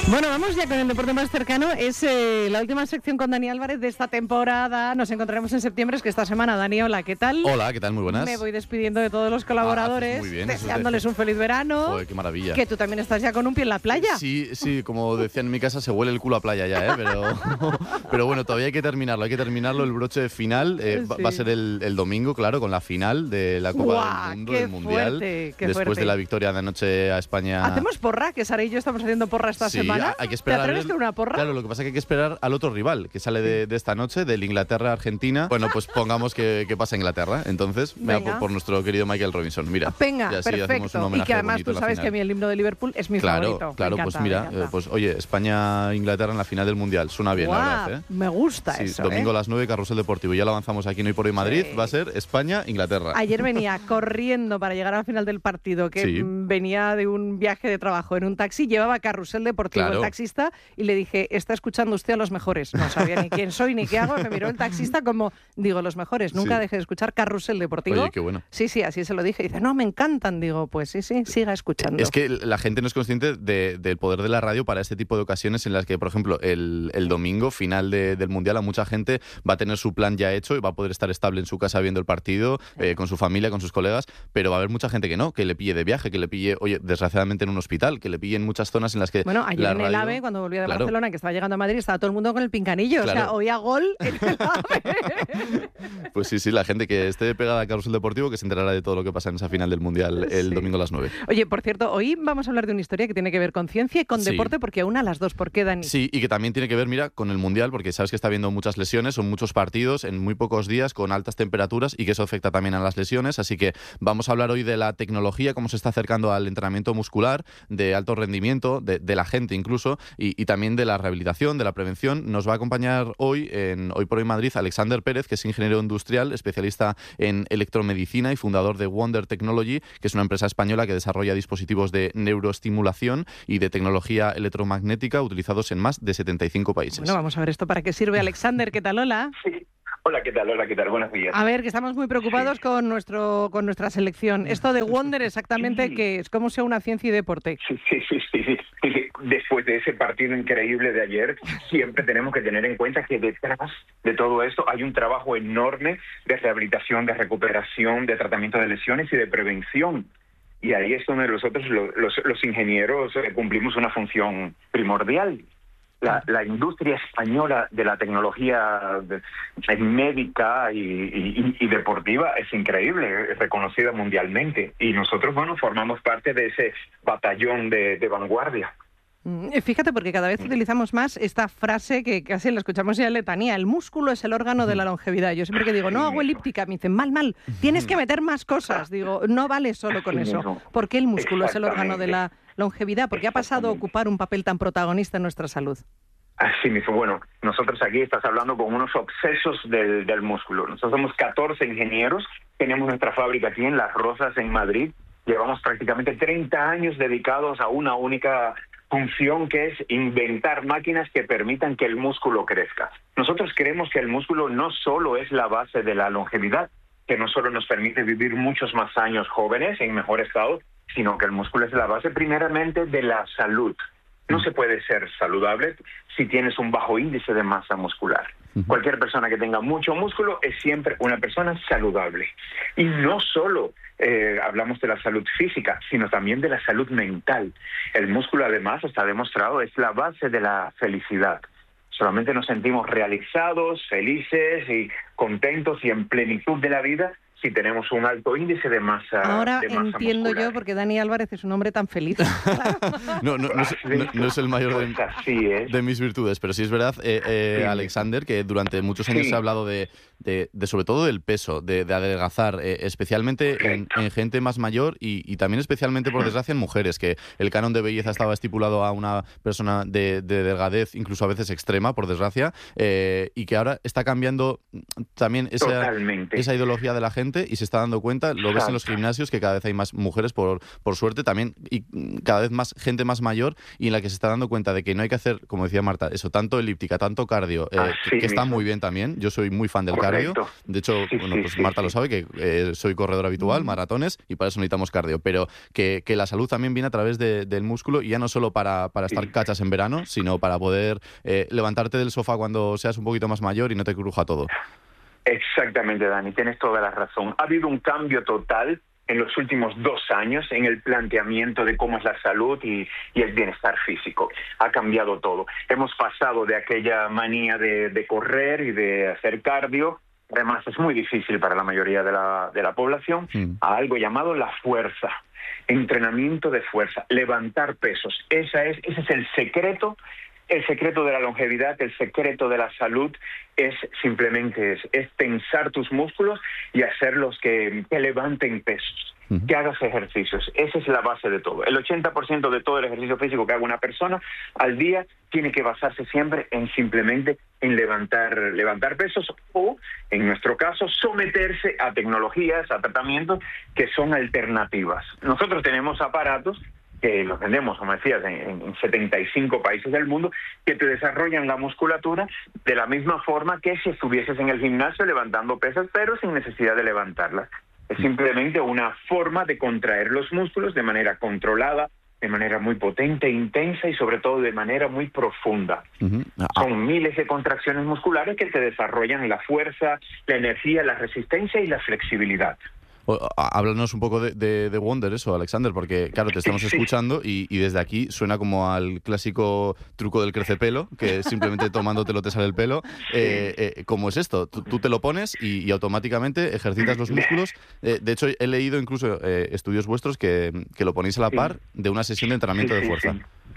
Bueno, vamos ya con el deporte más cercano. Es la última sección con Dani Álvarez de esta temporada. Nos encontraremos en septiembre, es que esta semana. Dani, hola, ¿qué tal? Hola, ¿qué tal? Muy buenas. Me voy despidiendo de todos los colaboradores, muy bien, deseándoles un feliz verano. Joder, qué maravilla. Que tú también estás ya con un pie en la playa. Sí, como decían en mi casa, se huele el culo a playa ya, pero bueno, todavía hay que terminarlo. El broche final va a ser el domingo, claro, con la final de la Copa del Mundo, del Mundial. Después de la victoria de anoche a España. ¿Hacemos porra? Que Sara y yo estamos haciendo porra esta semana. Hay que esperar. ¿Te atreves con una porra? Claro, lo que pasa es que hay que esperar al otro rival que sale de esta noche, del Inglaterra-Argentina. Bueno, pues pongamos que pasa Inglaterra. Entonces, por nuestro querido Michael Robinson. Mira, venga, perfecto. Y que además tú sabes que a mí el himno de Liverpool es mi favorito. Claro, pues mira, pues oye, España-Inglaterra en la final del Mundial. Suena bien, la verdad. Me gusta eso. Domingo a las 9, Carrusel Deportivo. Ya lo avanzamos aquí en Hoy por Hoy Madrid. Va a ser España-Inglaterra. Ayer venía corriendo para llegar a la final del partido, que venía de un viaje de trabajo en un taxi, llevaba Carrusel Deportivo el taxista y le dije, está escuchando usted a los mejores. No sabía ni quién soy ni qué hago. Me miró el taxista como, digo, los mejores. Nunca dejé de escuchar Carrusel Deportivo. Oye, qué bueno. Sí, así se lo dije. Dice, no, me encantan. Digo, pues sí, siga escuchando. Es que la gente no es consciente del poder de la radio para este tipo de ocasiones en las que, por ejemplo, el domingo, final del Mundial, a mucha gente va a tener su plan ya hecho y va a poder estar estable en su casa viendo el partido, con su familia, con sus colegas, pero va a haber mucha gente que no, que le pille de viaje, que le pille, oye, desgraciadamente en un hospital, que le pille en muchas zonas en las que Bueno, ayer en radio, el AVE, cuando volvía de Barcelona, que estaba llegando a Madrid, estaba todo el mundo con el pinganillo. O sea, oía gol en el AVE. Pues sí, la gente que esté pegada a Carrusel Deportivo que se enterará de todo lo que pasa en esa final del Mundial el domingo a las 9. Oye, por cierto, hoy vamos a hablar de una historia que tiene que ver con ciencia y con deporte, porque aúna las dos. ¿Por qué, Dani? Sí, y que también tiene que ver, mira, con el Mundial, porque sabes que está habiendo muchas lesiones, son muchos partidos en muy pocos días con altas temperaturas y que eso afecta también a las lesiones. Así que vamos a hablar hoy de la tecnología, cómo se está acercando al entrenamiento muscular, de alto rendimiento, de la gente incluso, y también de la rehabilitación, de la prevención. Nos va a acompañar hoy en Hoy por Hoy Madrid Alexander Pérez, que es ingeniero industrial, especialista en electromedicina y fundador de Wonder Technology, que es una empresa española que desarrolla dispositivos de neuroestimulación y de tecnología electromagnética utilizados en más de 75 países. Bueno, vamos a ver esto para qué sirve. Alexander, ¿qué tal? Hola. Sí. Hola, ¿qué tal? Buenos días. A ver, que estamos muy preocupados con nuestra selección. Esto de Wonder exactamente, ¿qué es? ¿Cómo sea una ciencia y deporte? Sí. Después de ese partido increíble de ayer, siempre tenemos que tener en cuenta que detrás de todo esto hay un trabajo enorme de rehabilitación, de recuperación, de tratamiento de lesiones y de prevención. Y ahí es donde nosotros, los ingenieros, cumplimos una función primordial. La industria española de la tecnología médica y deportiva es increíble, es reconocida mundialmente. Y nosotros, formamos parte de ese batallón de vanguardia. Fíjate, porque cada vez utilizamos más esta frase que casi la escuchamos ya en letanía: el músculo es el órgano de la longevidad. Yo siempre que digo, no hago elíptica, me dicen, mal, tienes que meter más cosas. Digo, no vale solo con eso. ¿Por qué el músculo es el órgano de la longevidad? ¿Por qué ha pasado a ocupar un papel tan protagonista en nuestra salud? Así mismo, nosotros aquí estás hablando con unos obsesos del músculo. Nosotros somos 14 ingenieros, tenemos nuestra fábrica aquí en Las Rosas, en Madrid. Llevamos prácticamente 30 años dedicados a una única función, que es inventar máquinas que permitan que el músculo crezca. Nosotros creemos que el músculo no solo es la base de la longevidad, que no solo nos permite vivir muchos más años jóvenes en mejor estado, sino que el músculo es la base primeramente de la salud. No se puede ser saludable si tienes un bajo índice de masa muscular. Cualquier persona que tenga mucho músculo es siempre una persona saludable. Y no solo hablamos de la salud física, sino también de la salud mental. El músculo, además, está demostrado, es la base de la felicidad. Solamente nos sentimos realizados, felices y contentos y en plenitud de la vida si tenemos un alto índice de masa. Ahora de masa entiendo muscular. yo porque Dani Álvarez es un hombre tan feliz. No es el mayor de mis virtudes, pero sí es verdad, Alexander, que durante muchos años se ha hablado de sobre todo del peso, de adelgazar, especialmente en gente más mayor y también especialmente, por desgracia, en mujeres, que el canon de belleza estaba estipulado a una persona de delgadez, incluso a veces extrema, por desgracia, y que ahora está cambiando también esa ideología de la gente importante y se está dando cuenta, lo ves en los gimnasios, que cada vez hay más mujeres, por suerte también, y cada vez más gente más mayor, y en la que se está dando cuenta de que no hay que hacer, como decía Marta, eso, tanto elíptica, tanto cardio, que está muy bien también. Yo soy muy fan del cardio. De hecho, pues Marta lo sabe, que soy corredor habitual, maratones, y para eso necesitamos cardio. Pero que la salud también viene a través del músculo, y ya no solo para estar cachas en verano, sino para poder levantarte del sofá cuando seas un poquito más mayor y no te cruja todo. Exactamente, Dani, tienes toda la razón. Ha habido un cambio total en los últimos 2 años en el planteamiento de cómo es la salud y el bienestar físico. Ha cambiado todo. Hemos pasado de aquella manía de correr y de hacer cardio, además es muy difícil para la mayoría de la población, a algo llamado la fuerza. Entrenamiento de fuerza, levantar pesos. Ese es el secreto. El secreto de la longevidad, el secreto de la salud es simplemente es tensar tus músculos y hacerlos que levanten pesos, que hagas ejercicios. Esa es la base de todo. El 80% de todo el ejercicio físico que haga una persona al día tiene que basarse siempre simplemente en levantar pesos o, en nuestro caso, someterse a tecnologías, a tratamientos que son alternativas. Nosotros tenemos aparatos que los vendemos, como decías, en 75 países del mundo, que te desarrollan la musculatura de la misma forma que si estuvieses en el gimnasio levantando pesas, pero sin necesidad de levantarlas. Es simplemente una forma de contraer los músculos de manera controlada, de manera muy potente, intensa y sobre todo de manera muy profunda. Son miles de contracciones musculares que te desarrollan la fuerza, la energía, la resistencia y la flexibilidad. Háblanos un poco de Wonder, eso, Alexander, porque claro, te estamos escuchando y desde aquí suena como al clásico truco del crecepelo, que simplemente tomándotelo te sale el pelo. ¿Cómo es esto? Tú te lo pones y automáticamente ejercitas los músculos. De hecho, he leído incluso estudios vuestros que lo ponéis a la par de una sesión de entrenamiento de fuerza.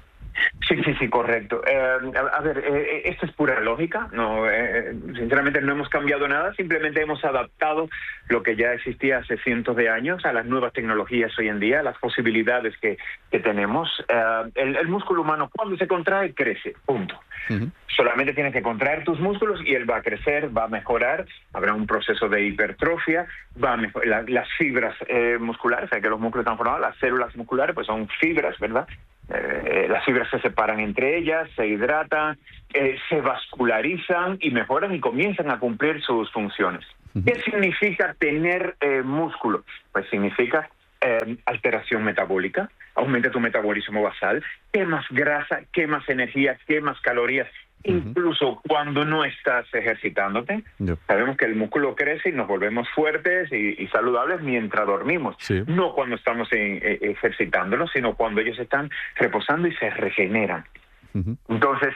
Sí, correcto. A ver, esto es pura lógica. No, sinceramente no hemos cambiado nada, simplemente hemos adaptado lo que ya existía hace cientos de años a las nuevas tecnologías hoy en día, las posibilidades que tenemos. El músculo humano, cuando se contrae, crece, punto. Solamente tienes que contraer tus músculos y él va a crecer, va a mejorar, habrá un proceso de hipertrofia, va a mejorar las fibras musculares, o sea que los músculos están formados, las células musculares pues son fibras, ¿verdad? Las fibras se separan entre ellas, se hidratan, se vascularizan y mejoran y comienzan a cumplir sus funciones. ¿Qué significa tener músculo? Pues significa alteración metabólica, aumenta tu metabolismo basal, quemas grasa, quemas energía, quemas calorías, incluso cuando no estás ejercitándote. Sabemos que el músculo crece y nos volvemos fuertes y saludables mientras dormimos. No cuando estamos ejercitándonos, sino cuando ellos están reposando y se regeneran. Entonces,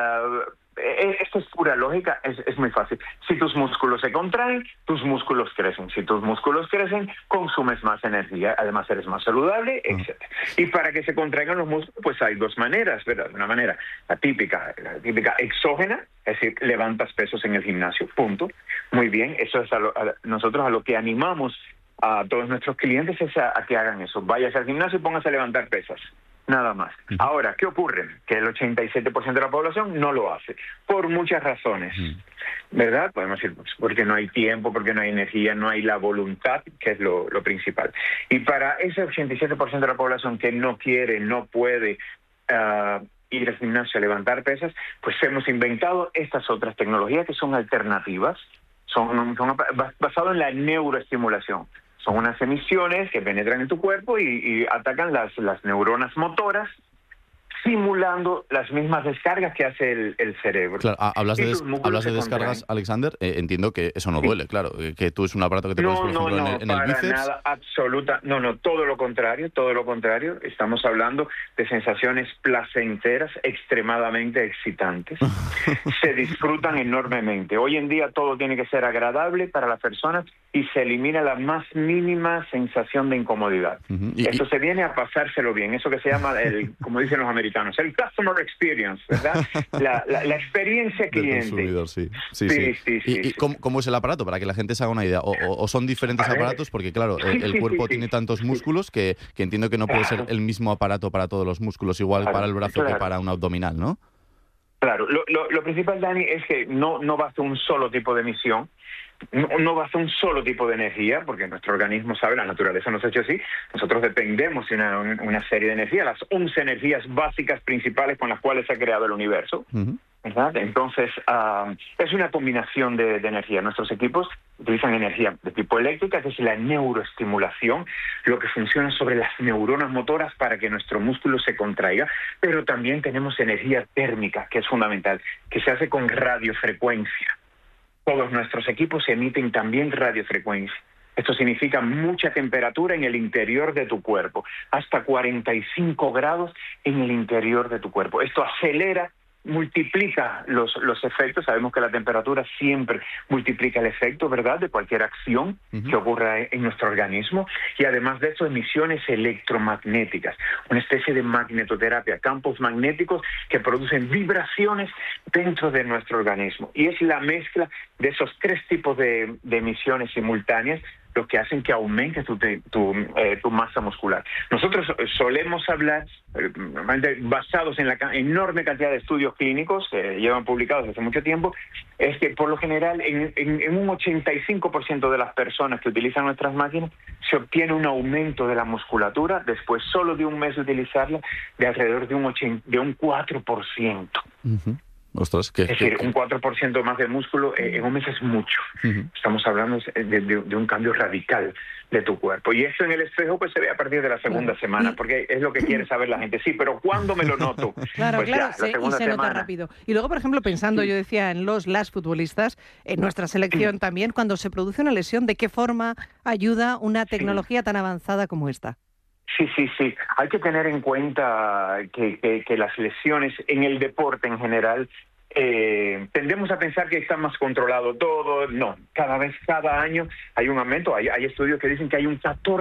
esto es pura lógica, es muy fácil. Si tus músculos se contraen, tus músculos crecen. Si tus músculos crecen, consumes más energía, además eres más saludable, etc. Y para que se contraigan los músculos, pues hay 2 maneras, ¿verdad? Una manera, la típica exógena, es decir, levantas pesos en el gimnasio, punto. Muy bien, eso es nosotros a lo que animamos a todos nuestros clientes es a que hagan eso. Vayas al gimnasio y póngase a levantar pesas. Nada más. Ahora, ¿qué ocurre? Que el 87% de la población no lo hace, por muchas razones, ¿verdad? Podemos decir, pues, porque no hay tiempo, porque no hay energía, no hay la voluntad, que es lo principal. Y para ese 87% de la población que no quiere, no puede ir al gimnasio a levantar pesas, pues hemos inventado estas otras tecnologías que son alternativas, son basadas en la neuroestimulación. Son unas emisiones que penetran en tu cuerpo y atacan las neuronas motoras, simulando las mismas descargas que hace el cerebro. Claro, hablas de descargas, Alexander. Entiendo que eso no duele, claro. Que tú es un aparato que te pones, por ejemplo, en el bíceps. Nada, absoluta. No, todo lo contrario. Estamos hablando de sensaciones placenteras extremadamente excitantes. Se disfrutan enormemente. Hoy en día todo tiene que ser agradable para las personas y se elimina la más mínima sensación de incomodidad. Eso se viene a pasárselo bien. Eso que se llama, como dicen los americanos, el customer experience, ¿verdad? La experiencia cliente. Sí. ¿Y Sí. cómo es el aparato? Para que la gente se haga una idea. ¿O son diferentes aparatos? Porque, claro, el cuerpo tiene tantos músculos que entiendo que no puede ser el mismo aparato para todos los músculos, igual para el brazo que para un abdominal, ¿no? Claro, lo principal, Dani, es que no basta un solo tipo de emisión, no basta un solo tipo de energía, porque nuestro organismo sabe, la naturaleza nos ha hecho así, nosotros dependemos de una serie de energías, las 11 energías básicas principales con las cuales se ha creado el universo. ¿Verdad? Entonces, es una combinación de energía. Nuestros equipos utilizan energía de tipo eléctrica, que es la neuroestimulación, lo que funciona sobre las neuronas motoras para que nuestro músculo se contraiga, pero también tenemos energía térmica, que es fundamental, que se hace con radiofrecuencia. Todos nuestros equipos emiten también radiofrecuencia. Esto significa mucha temperatura en el interior de tu cuerpo, hasta 45 grados en el interior de tu cuerpo. Esto acelera, multiplica los efectos. Sabemos que la temperatura siempre multiplica el efecto, ¿verdad?, de cualquier acción que ocurra en nuestro organismo. Y además de eso, emisiones electromagnéticas, una especie de magnetoterapia, campos magnéticos que producen vibraciones dentro de nuestro organismo. Y es la mezcla de esos 3 tipos de emisiones simultáneas lo que hacen que aumente tu masa muscular. Nosotros solemos hablar, basados en la enorme cantidad de estudios clínicos que llevan publicados hace mucho tiempo, es que por lo general en un 85% de las personas que utilizan nuestras máquinas se obtiene un aumento de la musculatura después solo de un mes de utilizarla de alrededor de un 4%. Ostras, es decir, un 4% más de músculo en un mes es mucho. Estamos hablando de un cambio radical de tu cuerpo. Y eso en el espejo pues se ve a partir de la segunda semana, porque es lo que quiere saber la gente. Sí, pero ¿cuándo me lo noto? Claro, pues claro, ya, y se nota rápido. Y luego, por ejemplo, pensando, yo decía, en las futbolistas, en nuestra selección también, cuando se produce una lesión, ¿de qué forma ayuda una tecnología tan avanzada como esta? Sí. Hay que tener en cuenta que las lesiones en el deporte en general tendemos a pensar que está más controlado todo. No, cada año hay un aumento. Hay estudios que dicen que hay un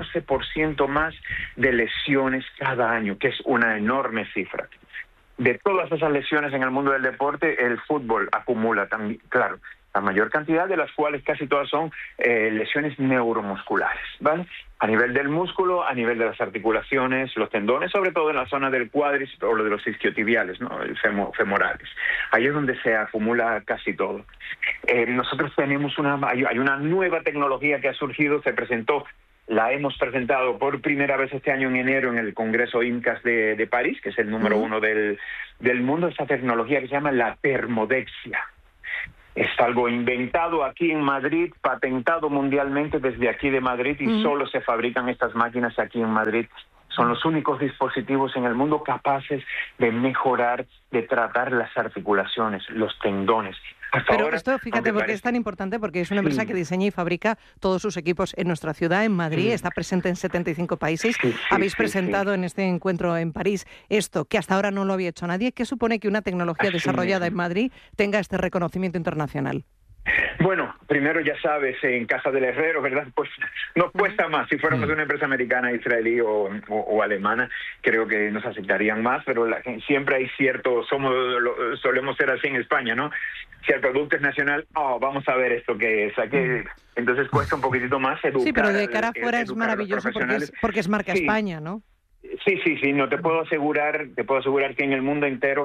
14% más de lesiones cada año, que es una enorme cifra. De todas esas lesiones en el mundo del deporte, el fútbol acumula también, claro, la mayor cantidad, de las cuales casi todas son lesiones neuromusculares, ¿vale? A nivel del músculo, a nivel de las articulaciones, los tendones, sobre todo en la zona del cuádriceps o lo de los isquiotibiales, ¿no?, femorales. Ahí es donde se acumula casi todo. Nosotros tenemos hay una nueva tecnología que ha surgido, la hemos presentado por primera vez este año en enero en el Congreso IMCAS de París, que es el número 1 del mundo, esta tecnología que se llama la termodexia. Es algo inventado aquí en Madrid, patentado mundialmente desde aquí de Madrid, y solo se fabrican estas máquinas aquí en Madrid. Son los únicos dispositivos en el mundo capaces de mejorar, de tratar las articulaciones, los tendones. Pero esto, fíjate, porque es tan importante, porque es una empresa que diseña y fabrica todos sus equipos en nuestra ciudad, en Madrid, está presente en 75 países. Habéis presentado en este encuentro en París esto, que hasta ahora no lo había hecho nadie. ¿Qué supone que una tecnología desarrollada en Madrid tenga este reconocimiento internacional? Bueno, primero ya sabes, en casa del herrero, ¿verdad? Pues nos cuesta más. Si fuéramos de una empresa americana, israelí o alemana, creo que nos aceptarían más, pero siempre hay solemos ser así en España, ¿no? Si el producto es nacional, vamos a ver esto que es. Entonces cuesta un poquitito más educar. Sí, pero de cara afuera es maravilloso porque es marca España, ¿no? Sí, no te puedo asegurar que en el mundo entero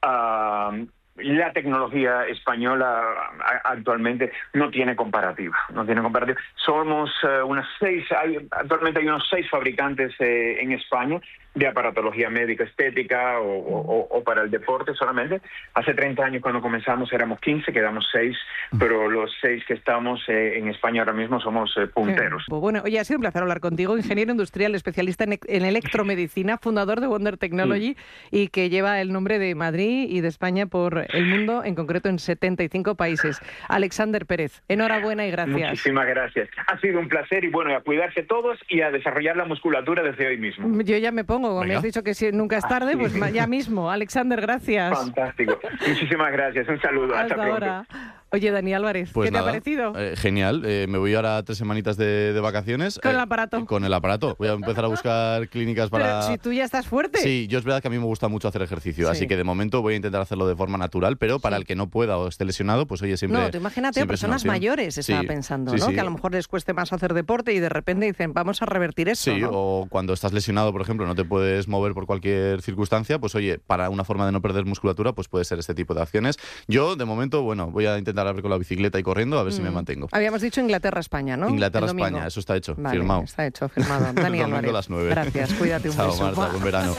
la tecnología española actualmente no tiene comparativa. Somos actualmente hay unos 6 fabricantes en España de aparatología médica, estética o para el deporte solamente. Hace 30 años cuando comenzamos éramos 15, quedamos 6, pero los 6 que estamos en España ahora mismo somos punteros. Bueno, oye, ha sido un placer hablar contigo, ingeniero industrial, especialista en electromedicina, fundador de Wonder Technology y que lleva el nombre de Madrid y de España por el mundo, en concreto en 75 países. Alexander Pérez, enhorabuena y gracias. Muchísimas gracias. Ha sido un placer y bueno, a cuidarse todos y a desarrollar la musculatura desde hoy mismo. Yo ya me pongo. Venga. Me has dicho que si nunca es tarde, pues ya mismo. Alexander, gracias. Fantástico. Muchísimas gracias. Un saludo. Hasta pronto. Ahora. Oye, Dani Álvarez, Pues ¿qué te nada, ha parecido? Genial. Me voy ahora 3 semanitas de vacaciones. Con el aparato. Con el aparato. Voy a empezar a buscar clínicas para... Pero si tú ya estás fuerte. Sí, yo es verdad que a mí me gusta mucho hacer ejercicio, Sí. así que de momento voy a intentar hacerlo de forma natural, pero para el que no pueda o esté lesionado, pues oye, siempre... No, tú imagínate a siempre es una personas opción. mayores, estaba Sí, pensando, sí, ¿no? sí. Que a lo mejor les cueste más hacer deporte y de repente dicen, vamos a revertir esto, Sí, ¿no? o cuando estás lesionado, por ejemplo, no te puedes mover por cualquier circunstancia, pues oye, para una forma de no perder musculatura, pues puede ser este tipo de acciones. Yo, de momento, bueno, voy a intentar abrir con la bicicleta y corriendo, a ver si me mantengo. Habíamos dicho Inglaterra-España, ¿no? Inglaterra-España, El domingo. eso está hecho, Vale, firmado. está hecho, firmado. El Dani domingo Álvarez. a las 9. Gracias, cuídate, un Chao, beso. Marta, buen verano.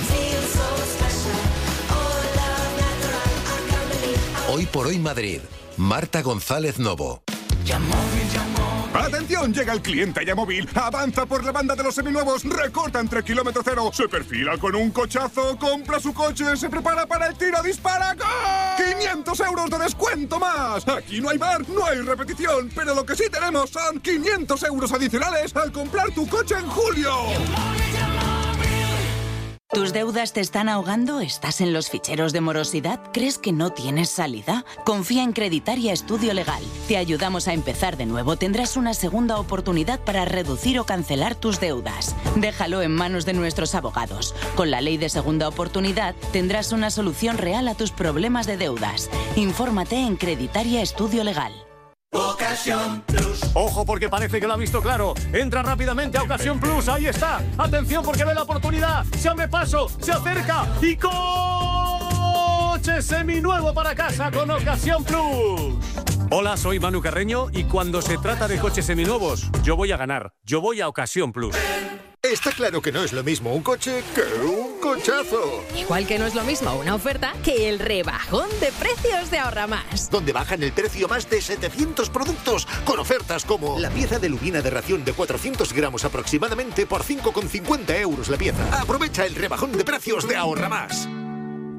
Hoy por hoy Madrid. Marta González Novo. ¡Atención! Llega el cliente Yamóvil. Avanza por la banda de los seminuevos. Recorta entre kilómetro cero. Se perfila con un cochazo. Compra su coche. Se prepara para el tiro. ¡Dispara! ¡Gol! 500 euros de descuento más. Aquí no hay bar, no hay repetición. Pero lo que sí tenemos son 500 euros adicionales al comprar tu coche en julio. ¿Tus deudas te están ahogando? ¿Estás en los ficheros de morosidad? ¿Crees que no tienes salida? Confía en Creditaria Estudio Legal. Te ayudamos a empezar de nuevo. Tendrás una segunda oportunidad para reducir o cancelar tus deudas. Déjalo en manos de nuestros abogados. Con la ley de segunda oportunidad tendrás una solución real a tus problemas de deudas. Infórmate en Creditaria Estudio Legal. Ocasión Plus. Ojo porque parece que lo ha visto claro. Entra rápidamente a Ocasión Plus. Ahí está. Atención porque ve la oportunidad. Se abre paso. Se acerca. Y coche seminuevo para casa con Ocasión Plus. Hola, soy Manu Carreño y cuando se trata de coches seminuevos, yo voy a ganar. Yo voy a Ocasión Plus. Está claro que no es lo mismo un coche que un cochazo. Igual que no es lo mismo una oferta que el rebajón de precios de Ahorra Más. Donde bajan el precio más de 700 productos con ofertas como la pieza de lubina de ración de 400 gramos aproximadamente por 5,50 euros la pieza. Aprovecha el rebajón de precios de Ahorra Más.